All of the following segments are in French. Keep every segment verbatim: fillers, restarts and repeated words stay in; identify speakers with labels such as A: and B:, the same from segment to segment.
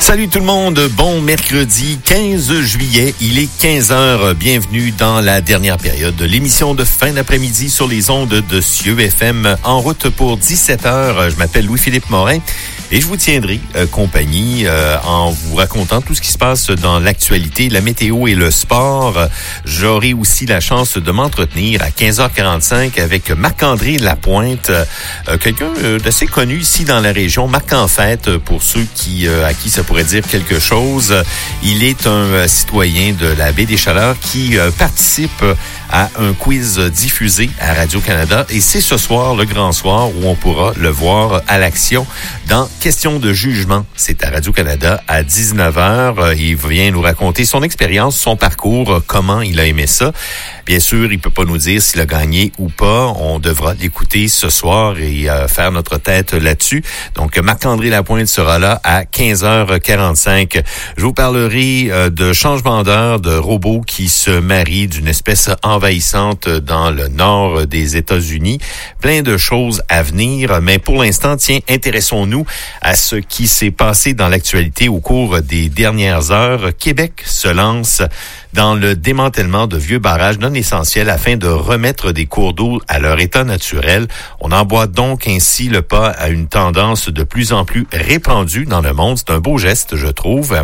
A: Salut tout le monde, bon mercredi quinze juillet, il est quinze heures, bienvenue dans la dernière période de l'émission de fin d'après-midi sur les ondes de C I E F M, en route pour dix-sept heures. Je m'appelle Louis-Philippe Morin et je vous tiendrai euh, compagnie euh, en vous racontant tout ce qui se passe dans l'actualité, la météo et le sport. J'aurai aussi la chance de m'entretenir à quinze heures quarante-cinq avec Marc-André Lapointe, euh, quelqu'un d'assez connu ici dans la région, Marc en fête pour ceux qui euh, à qui ça pourrait dire quelque chose. Il est un euh, citoyen de la baie des Chaleurs qui euh, participe à un quiz diffusé à Radio-Canada et c'est ce soir, le grand soir, où on pourra le voir à l'action dans Question de jugement. C'est à Radio-Canada à dix-neuf heures. Il vient nous raconter son expérience, son parcours, comment il a aimé ça. Bien sûr, il peut pas nous dire s'il a gagné ou pas. On devra l'écouter ce soir et euh, faire notre tête là-dessus. Donc, Marc-André Lapointe sera là à quinze heures quarante-cinq. Je vous parlerai euh, de changement d'heure, de robots qui se marient, d'une espèce envahissante dans le nord des États-Unis. Plein de choses à venir, mais pour l'instant, tiens, intéressons-nous à ce qui s'est passé dans l'actualité au cours des dernières heures. Québec se lance dans le démantèlement de vieux barrages non essentiels afin de remettre des cours d'eau à leur état naturel. On emboîte donc ainsi le pas à une tendance de plus en plus répandue dans le monde. C'est un beau geste, je trouve.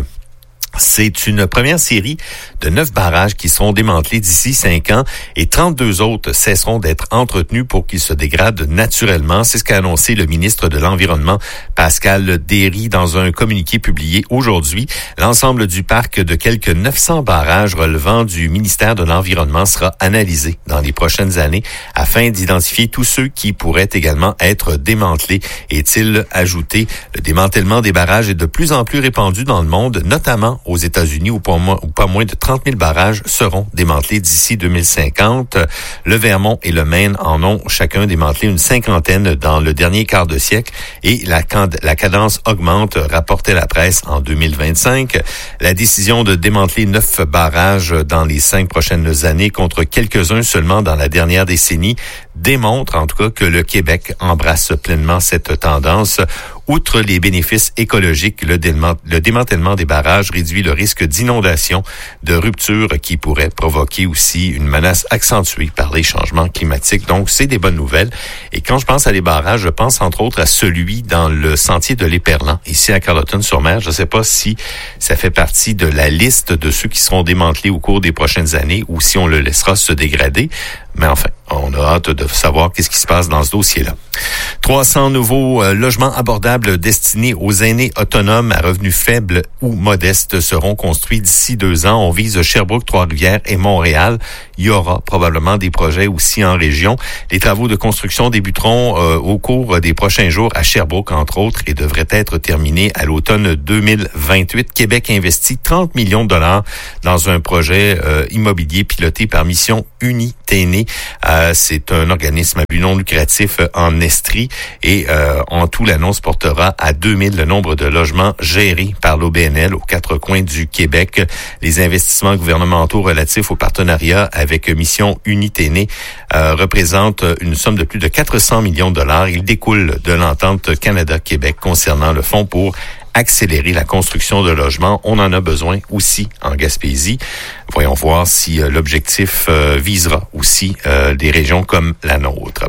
A: C'est une première série de neuf barrages qui seront démantelés d'ici cinq ans et trente-deux autres cesseront d'être entretenus pour qu'ils se dégradent naturellement. C'est ce qu'a annoncé le ministre de l'Environnement, Pascal Derry, dans un communiqué publié aujourd'hui. L'ensemble du parc de quelques neuf cents barrages relevant du ministère de l'Environnement sera analysé dans les prochaines années afin d'identifier tous ceux qui pourraient également être démantelés. Est-il ajouté, le démantèlement des barrages est de plus en plus répandu dans le monde, notamment aux États-Unis, où pas moins, où pas moins de trente mille barrages seront démantelés d'ici deux mille cinquante. Le Vermont et le Maine en ont chacun démantelé une cinquantaine dans le dernier quart de siècle et la, la cadence augmente, rapportait la presse en deux mille vingt-cinq. La décision de démanteler neuf barrages dans les cinq prochaines années contre quelques-uns seulement dans la dernière décennie démontre en tout cas que le Québec embrasse pleinement cette tendance. Outre les bénéfices écologiques, le, démant- le démantèlement des barrages réduit le risque d'inondation, de rupture qui pourrait provoquer aussi une menace accentuée par les changements climatiques. Donc, c'est des bonnes nouvelles. Et quand je pense à les barrages, je pense entre autres à celui dans le sentier de l'Éperlan, ici à Carleton-sur-Mer. Je ne sais pas si ça fait partie de la liste de ceux qui seront démantelés au cours des prochaines années ou si on le laissera se dégrader. Mais enfin, on a hâte de savoir qu'est-ce qui se passe dans ce dossier-là. trois cents nouveaux euh, logements abordables destinés aux aînés autonomes à revenus faibles ou modestes seront construits d'ici deux ans. On vise Sherbrooke, Trois-Rivières et Montréal. Il y aura probablement des projets aussi en région. Les travaux de construction débuteront euh, au cours des prochains jours à Sherbrooke, entre autres, et devraient être terminés à l'automne deux mille vingt-huit. Québec investit trente millions de dollars dans un projet euh, immobilier piloté par Mission Uni-Téné. Euh, c'est un organisme à but non lucratif en Estrie et euh, en tout, l'annonce portera à deux mille le nombre de logements gérés par l'O B N L aux quatre coins du Québec. Les investissements gouvernementaux relatifs au partenariat avec Mission Uni-Téné euh, représentent une somme de plus de quatre cents millions de dollars. Il découle de l'entente Canada-Québec concernant le fonds pour accélérer la construction de logements. On en a besoin aussi en Gaspésie. Voyons voir si euh, l'objectif euh, visera aussi euh, des régions comme la nôtre.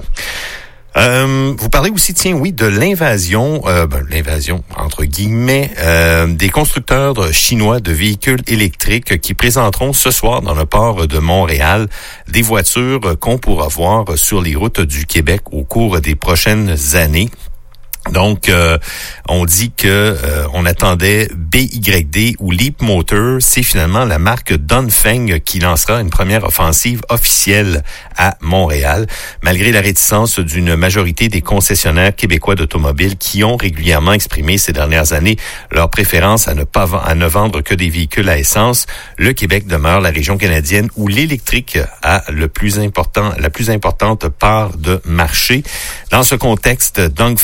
A: Euh, vous parlez aussi, tiens, oui, de l'invasion, euh, ben, l'invasion entre guillemets, euh, des constructeurs chinois de véhicules électriques qui présenteront ce soir dans le port de Montréal des voitures qu'on pourra voir sur les routes du Québec au cours des prochaines années. Donc, euh, on dit que euh, on attendait B Y D ou Leap Motor. C'est finalement la marque Dongfeng qui lancera une première offensive officielle à Montréal, malgré la réticence d'une majorité des concessionnaires québécois d'automobiles qui ont régulièrement exprimé ces dernières années leur préférence à ne pas à ne vendre que des véhicules à essence. Le Québec demeure la région canadienne où l'électrique a le plus important, la plus importante part de marché. Dans ce contexte, Dongfeng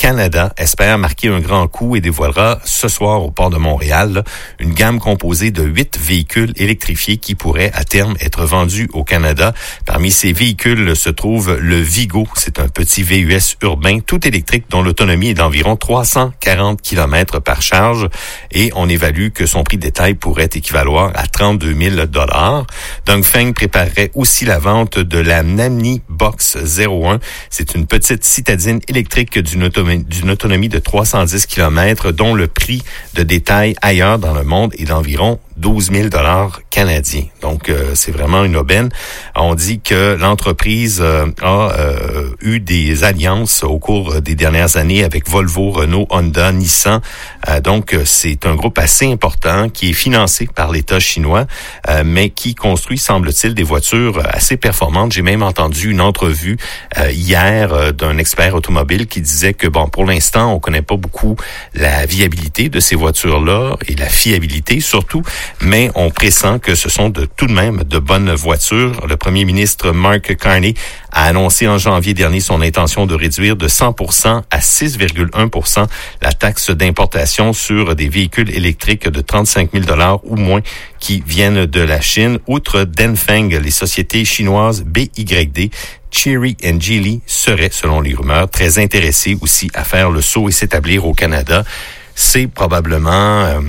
A: Canada espère marquer un grand coup et dévoilera ce soir au port de Montréal là, une gamme composée de huit véhicules électrifiés qui pourraient à terme être vendus au Canada. Parmi ces véhicules se trouve le Vigo. C'est un petit V U S urbain tout électrique dont l'autonomie est d'environ trois cent quarante kilomètres par charge et on évalue que son prix de détail pourrait équivaloir à trente-deux mille dollars. Dongfeng préparerait aussi la vente de la Namni Box zéro un. C'est une petite citadine électrique d'une autonomie, d'une autonomie de trois cent dix kilomètres dont le prix de détail ailleurs dans le monde est d'environ douze mille dollars canadiens. Donc, euh, c'est vraiment une aubaine. On dit que l'entreprise euh, a euh, eu des alliances au cours des dernières années avec Volvo, Renault, Honda, Nissan. Euh, donc, c'est un groupe assez important qui est financé par l'État chinois, euh, mais qui construit, semble-t-il, des voitures assez performantes. J'ai même entendu une entrevue euh, hier euh, d'un expert automobile qui disait que, bon, pour l'instant, on connaît pas beaucoup la viabilité de ces voitures-là et la fiabilité surtout, mais on pressent que ce sont de tout de même de bonnes voitures. Le premier ministre Mark Carney a annoncé en janvier dernier son intention de réduire de cent pour cent à six virgule un pour cent la taxe d'importation sur des véhicules électriques de trente-cinq mille dollars ou moins qui viennent de la Chine. Outre Dongfeng, les sociétés chinoises B Y D, Chery and Geely seraient, selon les rumeurs, très intéressées aussi à faire le saut et s'établir au Canada. C'est probablement euh,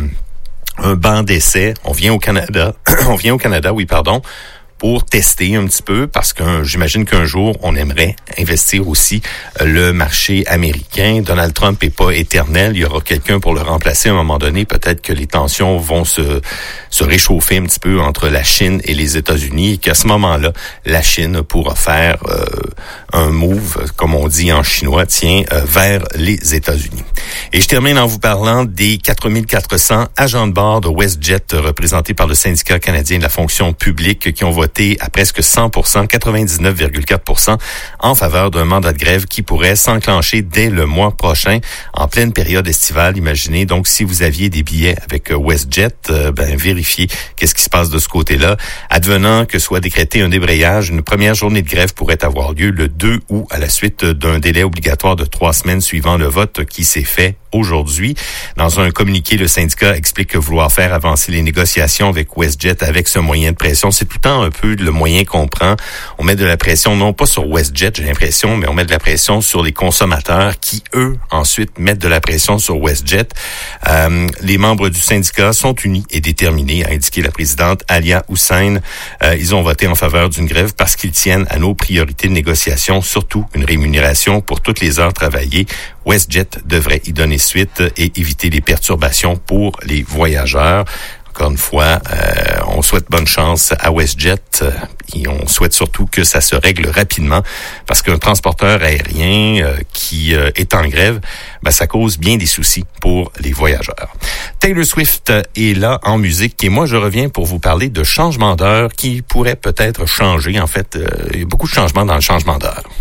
A: un banc d'essai. On vient au Canada, on vient au Canada, oui, pardon, pour tester un petit peu, parce que j'imagine qu'un jour, on aimerait investir aussi le marché américain. Donald Trump est pas éternel. Il y aura quelqu'un pour le remplacer à un moment donné. Peut-être que les tensions vont se, se réchauffer un petit peu entre la Chine et les États-Unis et qu'à ce moment-là, la Chine pourra faire euh, un move, comme on dit en chinois, tiens, euh, vers les États-Unis. Et je termine en vous parlant des quatre mille quatre cents agents de bord de WestJet représentés par le syndicat canadien de la fonction publique qui ont voté à presque cent pour cent, quatre-vingt-dix-neuf virgule quatre pour cent en faveur d'un mandat de grève qui pourrait s'enclencher dès le mois prochain, en pleine période estivale. Imaginez donc si vous aviez des billets avec WestJet, euh, ben vérifiez qu'est-ce qui se passe de ce côté-là. Advenant que soit décrété un débrayage, une première journée de grève pourrait avoir lieu le deux août à la suite d'un délai obligatoire de trois semaines suivant le vote qui s'est fait aujourd'hui. Dans un communiqué, le syndicat explique vouloir faire avancer les négociations avec WestJet avec ce moyen de pression. C'est tout le temps un peu le moyen qu'on prend. On met de la pression, non pas sur WestJet, j'ai l'impression, mais on met de la pression sur les consommateurs qui, eux, ensuite mettent de la pression sur WestJet. Euh, les membres du syndicat sont unis et déterminés, a indiqué la présidente Alia Hussein. Euh, ils ont voté en faveur d'une grève parce qu'ils tiennent à nos priorités de négociation, surtout une rémunération pour toutes les heures travaillées. WestJet devrait y donner suite et éviter les perturbations pour les voyageurs. Encore une fois, euh, on souhaite bonne chance à WestJet euh, et on souhaite surtout que ça se règle rapidement parce qu'un transporteur aérien euh, qui euh, est en grève, ben, ça cause bien des soucis pour les voyageurs. Taylor Swift est là en musique et moi je reviens pour vous parler de changement d'heure qui pourrait peut-être changer. En fait, euh, il y a beaucoup de changements dans le changement d'heure.